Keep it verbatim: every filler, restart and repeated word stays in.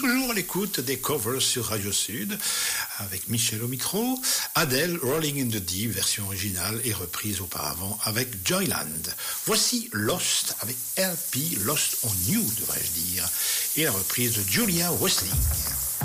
toujours à l'écoute des covers sur Radio Sud, avec Michel au micro. Adele, Rolling in the Deep, version originale et reprise auparavant avec Joyland. Voici Lost avec L P, Lost on You devrais-je dire, et la reprise de Julia Wesley.